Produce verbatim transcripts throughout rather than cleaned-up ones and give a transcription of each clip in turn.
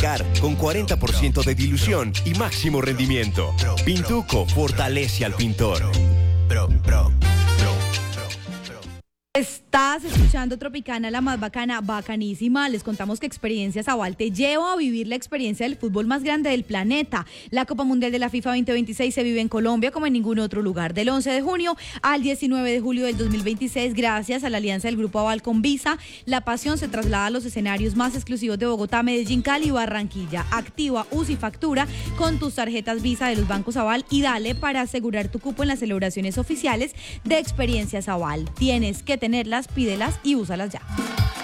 con cuarenta por ciento de dilución y máximo rendimiento. Pintuco fortalece al pintor. Pro, pro, pro, Estás escuchando Tropicana, la más bacana, bacanísima. Les contamos que Experiencias Aval te lleva a vivir la experiencia del fútbol más grande del planeta. La Copa Mundial de la FIFA veinte veintiséis se vive en Colombia como en ningún otro lugar. Del once de junio al diecinueve de julio del dos mil veintiséis, gracias a la alianza del Grupo Aval con Visa, la pasión se traslada a los escenarios más exclusivos de Bogotá, Medellín, Cali y Barranquilla. Activa, usa y factura con tus tarjetas Visa de los bancos Aval y dale para asegurar tu cupo en las celebraciones oficiales de Experiencias Aval. Tienes que tenerlas, pídelas y úsalas ya.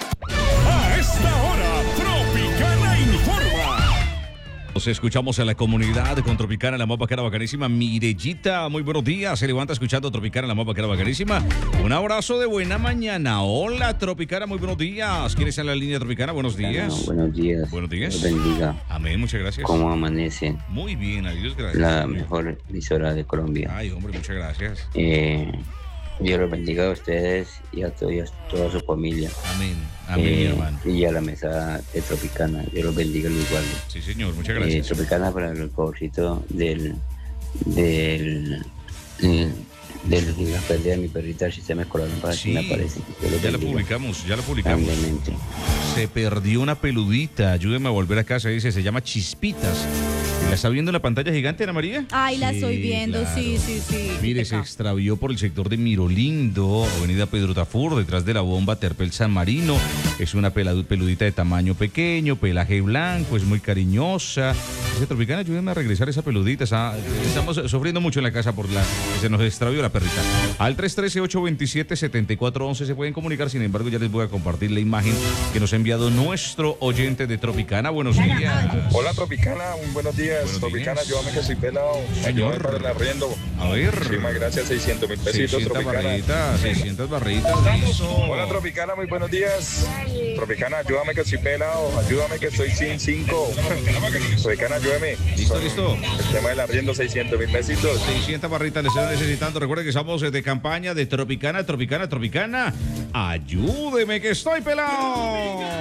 A esta hora, Tropicana informa. Nos escuchamos en la comunidad con Tropicana, la más bacana, bacanísima. Mirellita, muy buenos días. Se levanta escuchando Tropicana, la más bacana, bacanísima. Un abrazo de buena mañana. Hola, Tropicana, muy buenos días. ¿Quién está en la línea Tropicana? Buenos días. Bueno, buenos días. Buenos días. Dios bendiga. Amén, muchas gracias. ¿Cómo amanecen? Muy bien, adiós, gracias. La mejor emisora de Colombia. Ay, hombre, muchas gracias. Eh, Dios los bendiga a ustedes y a, todo, y a toda su familia. Amén, amén, eh, mi hermano. Y a la mesa de Tropicana. Dios los bendiga, los guarde. Sí, señor, muchas Eh, gracias. Tropicana, para el favorcito del... del... del de la pérdida de mi perrita del sistema escolar para Sí, que me aparece. ya lo publicamos, ya lo publicamos. Amablemente. Se perdió una peludita. Ayúdeme a volver a casa. Dice, se llama Chispitas. ¿La está viendo en la pantalla gigante, Ana María? Ay, la Sí, estoy viendo, claro. sí, sí, sí. Mire, se extravió por el sector de Mirolindo, avenida Pedro Tafur, detrás de la bomba Terpel San Marino. Es una peladu- peludita de tamaño pequeño, pelaje blanco, es muy cariñosa. Dice, Tropicana, ayúdenme a regresar esa peludita. Está- estamos sufriendo mucho en la casa por la que se nos extravió la perrita. Al tres uno tres, ocho dos siete, siete cuatro uno uno se pueden comunicar. Sin embargo, ya les voy a compartir la imagen que nos ha enviado nuestro oyente de Tropicana. Buenos días. Hola Tropicana, muy buenos días. Buenos Tropicana, días. llévame que soy pelado. Señor. Ayúdame para el arriendo. A ver. Muchísimas gracias, seiscientos mil pesitos, seiscientas Tropicana. barritas, seiscientas barritas. Listo. Hola Tropicana, muy buenos días. Tropicana, ayúdame que soy pelado. Ayúdame que soy sin cinco. Tropicana, ayúdame. Listo, listo. El tema del arriendo, seiscientos mil pesitos. seiscientas barritas le están necesitando. Recuerden que estamos de campaña de Tropicana, Tropicana, Tropicana. Ayúdeme que estoy pelado.